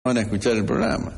van a escuchar el programa.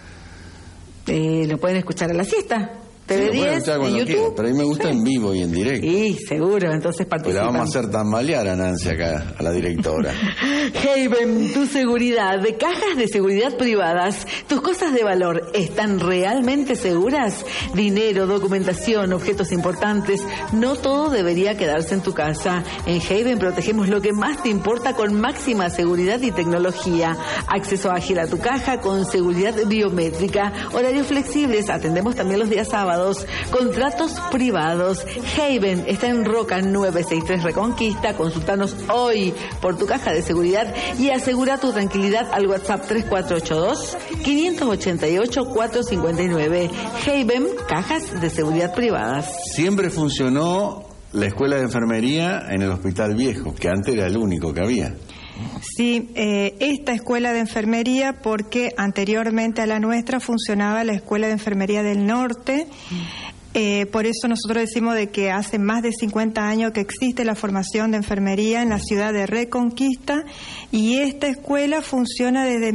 Lo pueden escuchar a la siesta. TV10 en YouTube. Quieran, pero a mí me gusta en vivo y en directo. Sí, seguro, entonces participan. Pues la vamos a hacer tambalear a Nancy acá, a la directora. Haven, tu seguridad, de cajas de seguridad privadas. ¿Tus cosas de valor están realmente seguras? Dinero, documentación, objetos importantes. No todo debería quedarse en tu casa. En Haven protegemos lo que más te importa con máxima seguridad y tecnología. Acceso ágil a tu caja con seguridad biométrica. Horarios flexibles. Atendemos también los días sábados. Contratos privados. Haven está en Roca 963 Reconquista. Consultanos hoy por tu caja de seguridad y asegura tu tranquilidad al WhatsApp 3482-588-459. Haven, cajas de seguridad privadas. Siempre funcionó la escuela de enfermería en el Hospital Viejo, que antes era el único que había. Sí, esta escuela de enfermería, porque anteriormente a la nuestra funcionaba la escuela de enfermería del norte. Por eso nosotros decimos de que hace más de 50 años que existe la formación de enfermería en la ciudad de Reconquista, y esta escuela funciona desde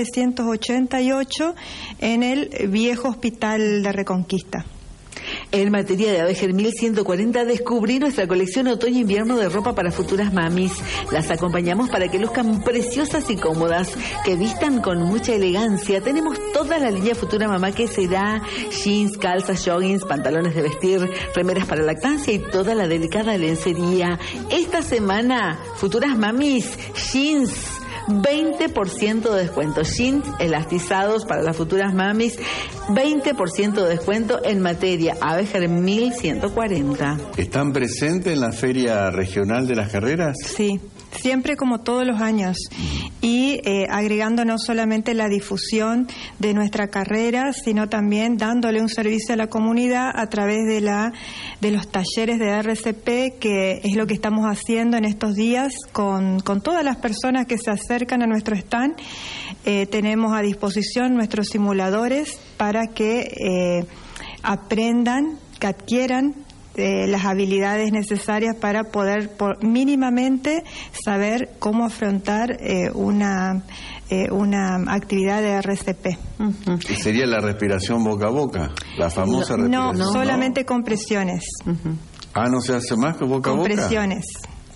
1988 en el viejo hospital de Reconquista. En materia de Abeger 1140 descubrí nuestra colección otoño-invierno de ropa para futuras mamis. Las acompañamos para que luzcan preciosas y cómodas, que vistan con mucha elegancia. Tenemos toda la línea Futura Mamá, que será jeans, calzas, joggings, pantalones de vestir, remeras para lactancia y toda la delicada lencería. Esta semana, futuras mamis, jeans 20% de descuento. Jeans elastizados para las futuras mamis, 20% de descuento en materia Abeger 1140. ¿Están presentes en la Feria Regional de las Carreras? Sí, siempre, como todos los años, y agregando no solamente la difusión de nuestra carrera, sino también dándole un servicio a la comunidad a través de los talleres de RCP, que es lo que estamos haciendo en estos días con todas las personas que se acercan a nuestro stand. Tenemos a disposición nuestros simuladores para que aprendan, que adquieran las habilidades necesarias para poder mínimamente saber cómo afrontar una actividad de RCP. Uh-huh. ¿Y sería la respiración boca a boca? La famosa respiración. No, solamente compresiones. Uh-huh. Ah, ¿no se hace más que boca a boca? Compresiones.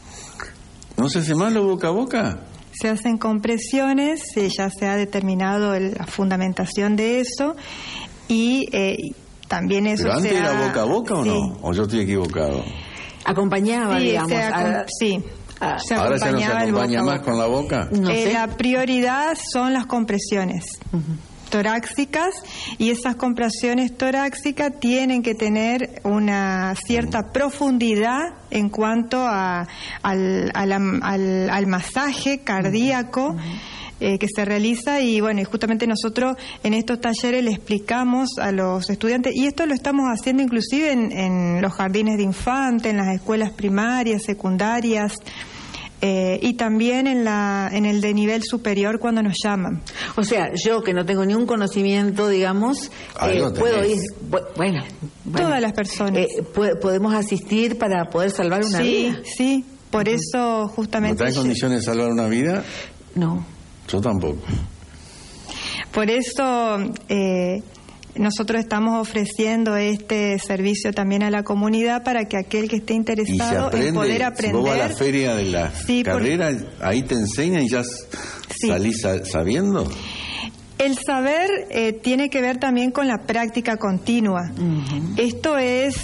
¿No se hace más lo boca a boca? Se hacen compresiones, ya se ha determinado la fundamentación de eso, y también eso. ¿Pero antes era boca a boca o no? ¿O yo estoy equivocado? Acompañaba, sí, digamos. Sí. ¿Ahora ya no se acompaña más con la boca? No sé. La prioridad son las compresiones torácicas, y esas compresiones torácicas tienen que tener una cierta profundidad en cuanto al masaje cardíaco que se realiza. Y bueno, y justamente nosotros en estos talleres le explicamos a los estudiantes, y esto lo estamos haciendo inclusive en los jardines de infantes, en las escuelas primarias, secundarias, y también en el de nivel superior cuando nos llaman. O sea, yo que no tengo ningún conocimiento, digamos, puedo ir. Bueno, todas las personas. ¿Podemos asistir para poder salvar una vida? Sí, por eso justamente. ¿No está en condiciones de salvar una vida? No. Yo tampoco. Por eso nosotros estamos ofreciendo este servicio también a la comunidad, para que aquel que esté interesado en poder aprender. Si vos vas a la feria de la carrera, ahí te enseñan y ya salís sabiendo. El saber tiene que ver también con la práctica continua. Uh-huh. Esto es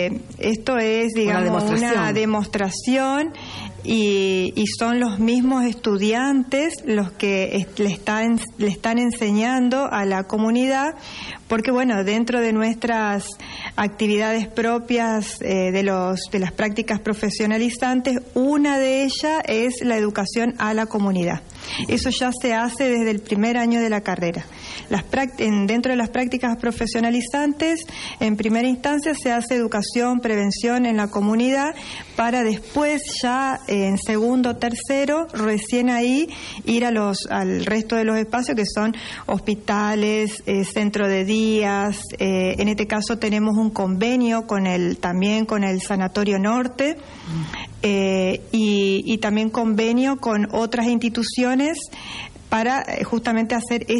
digamos, una demostración. Y son los mismos estudiantes los que le están enseñando a la comunidad, porque bueno, dentro de nuestras actividades propias de las prácticas profesionalizantes, una de ellas es la educación a la comunidad. Eso ya se hace desde el primer año de la carrera. Dentro de las prácticas profesionalizantes, en primera instancia se hace educación, prevención en la comunidad, para después ya en segundo, tercero, recién ahí ir al resto de los espacios, que son hospitales, centro de días. En este caso tenemos un convenio también con el Sanatorio Norte, y también convenio con otras instituciones para justamente hacer